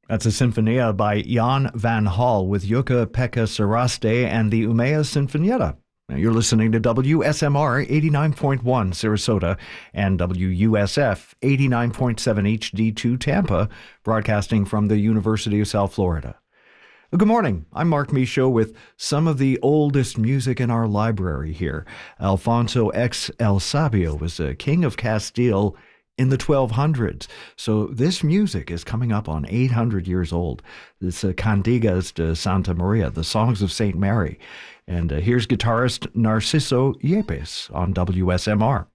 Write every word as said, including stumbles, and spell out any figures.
That's a sinfonia by Jan van Hal with Jukka-Pekka Saraste and the Umeå Sinfonietta. Now you're listening to W S M R eighty-nine point one Sarasota and W U S F eighty-nine point seven H D two Tampa, broadcasting from the University of South Florida. Well, good morning. I'm Mark Michaud with some of the oldest music in our library here. Alfonso X El Sabio was a king of Castile in the twelve hundreds. So this music is coming up on eight hundred years old. It's uh, Cantigas de Santa Maria, the Songs of Saint Mary. And uh, here's guitarist Narciso Yepes on W S M R.